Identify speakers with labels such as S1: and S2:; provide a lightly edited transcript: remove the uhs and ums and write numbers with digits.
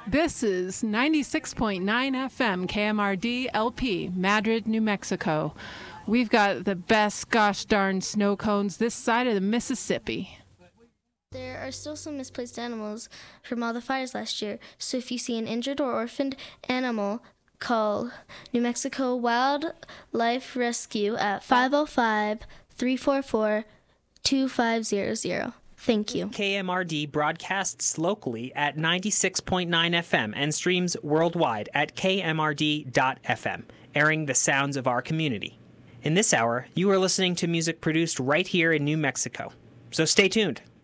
S1: This is 96.9 FM KMRD LP, Madrid, New Mexico. We've got the best gosh darn snow cones this side of the Mississippi.
S2: There are still some misplaced animals from all the fires last year, so if you see an injured or orphaned animal, call New Mexico Wildlife Rescue at 505-344-2500. Thank you.
S3: KMRD broadcasts locally at 96.9 FM and streams worldwide at kmrd.fm, airing the sounds of our community. In this hour, you are listening to music produced right here in New Mexico. So stay tuned.